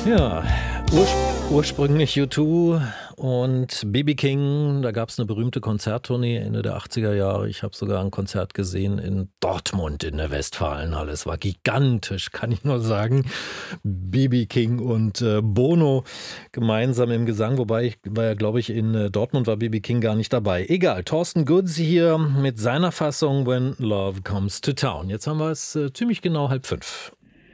Ja, ursprünglich U2 und B.B. King, da gab es eine berühmte Konzerttournee Ende der 80er Jahre. Ich habe sogar ein Konzert gesehen in Dortmund in der Westfalenhalle. Es war gigantisch, kann ich nur sagen. B.B. King und Bono gemeinsam im Gesang, wobei ich war ja, glaube ich, in Dortmund war B.B. King gar nicht dabei. Egal, Thorsten Goods hier mit seiner Fassung When Love Comes to Town. Jetzt haben wir es ziemlich genau 4:30.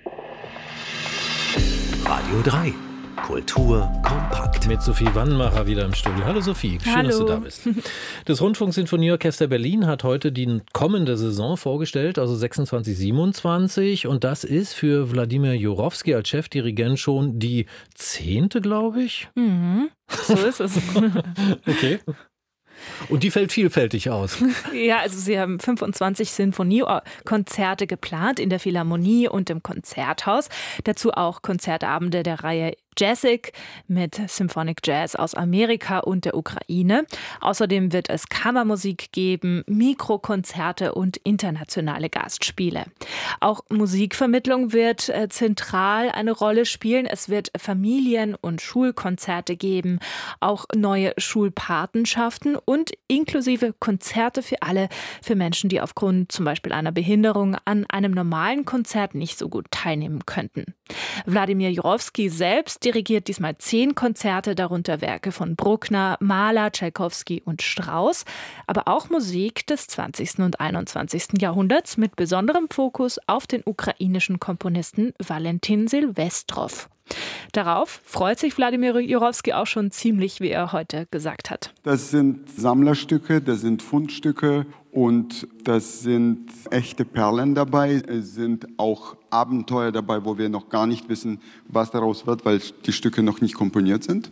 Radio 3. Kultur kompakt. Mit Sophie Wannmacher wieder im Studio. Hallo Sophie, schön, dass du da bist. Das Rundfunksinfonieorchester Berlin hat heute die kommende Saison vorgestellt, also 26, 27. Und das ist für Wladimir Jurowski als Chefdirigent schon die 10., glaube ich. Mhm, so ist es. Okay. Und die fällt vielfältig aus. Ja, also sie haben 25 Sinfoniekonzerte geplant in der Philharmonie und im Konzerthaus. Dazu auch Konzertabende der Reihe Jazzig mit Symphonic Jazz aus Amerika und der Ukraine. Außerdem wird es Kammermusik geben, Mikrokonzerte und internationale Gastspiele. Auch Musikvermittlung wird zentral eine Rolle spielen. Es wird Familien- und Schulkonzerte geben, auch neue Schulpatenschaften und inklusive Konzerte für alle, für Menschen, die aufgrund zum Beispiel einer Behinderung an einem normalen Konzert nicht so gut teilnehmen könnten. Wladimir Jurowski selbst dirigiert diesmal 10 Konzerte, darunter Werke von Bruckner, Mahler, Tschaikowski und Strauss, aber auch Musik des 20. und 21. Jahrhunderts mit besonderem Fokus auf den ukrainischen Komponisten Valentin Silvestrov. Darauf freut sich Wladimir Jurowski auch schon ziemlich, wie er heute gesagt hat. Das sind Sammlerstücke, das sind Fundstücke und das sind echte Perlen dabei. Es sind auch Abenteuer dabei, wo wir noch gar nicht wissen, was daraus wird, weil die Stücke noch nicht komponiert sind.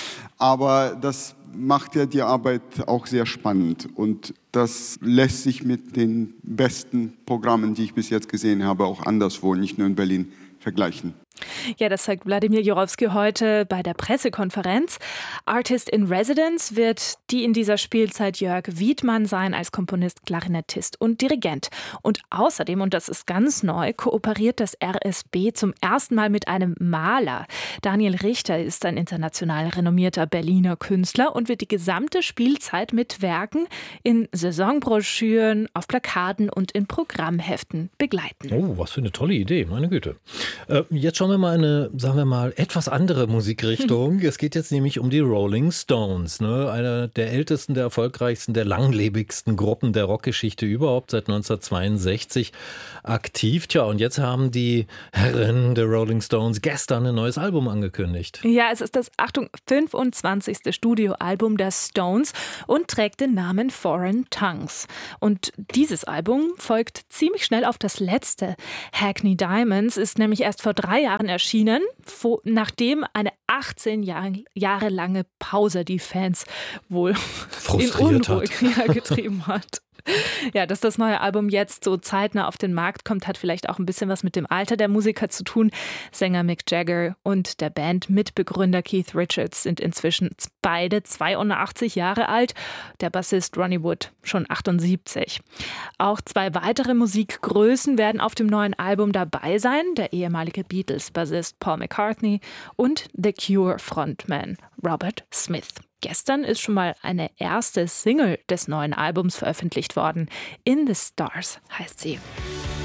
Aber das macht ja die Arbeit auch sehr spannend und das lässt sich mit den besten Programmen, die ich bis jetzt gesehen habe, auch anderswo, nicht nur in Berlin, vergleichen. Ja, das sagt Wladimir Jurowski heute bei der Pressekonferenz. Artist in Residence wird die in dieser Spielzeit Jörg Wiedmann sein als Komponist, Klarinettist und Dirigent. Und außerdem, und das ist ganz neu, kooperiert das RSB zum ersten Mal mit einem Maler. Daniel Richter ist ein international renommierter Berliner Künstler und wird die gesamte Spielzeit mit Werken in Saisonbroschüren, auf Plakaten und in Programmheften begleiten. Oh, was für eine tolle Idee, meine Güte. Jetzt schauen wir mal eine, sagen wir mal, etwas andere Musikrichtung. Es geht jetzt nämlich um die Rolling Stones, ne? Eine der ältesten, der erfolgreichsten, der langlebigsten Gruppen der Rockgeschichte überhaupt, seit 1962 aktiv. Tja, und jetzt haben die Herren der Rolling Stones gestern ein neues Album angekündigt. Ja, es ist das, Achtung, 25. Studioalbum der Stones und trägt den Namen Foreign Tongues. Und dieses Album folgt ziemlich schnell auf das letzte. Hackney Diamonds ist nämlich erst vor 3 Jahren erschienen, nachdem eine 18 Jahre lange Pause die Fans wohl in Unruhe getrieben hat. Ja, dass das neue Album jetzt so zeitnah auf den Markt kommt, hat vielleicht auch ein bisschen was mit dem Alter der Musiker zu tun. Sänger Mick Jagger und der Band-Mitbegründer Keith Richards sind inzwischen beide 82 Jahre alt, der Bassist Ronnie Wood schon 78. Auch 2 weitere Musikgrößen werden auf dem neuen Album dabei sein, der ehemalige Beatles-Bassist Paul McCartney und The Cure-Frontman Robert Smith. Gestern ist schon mal eine erste Single des neuen Albums veröffentlicht worden. In the Stars heißt sie.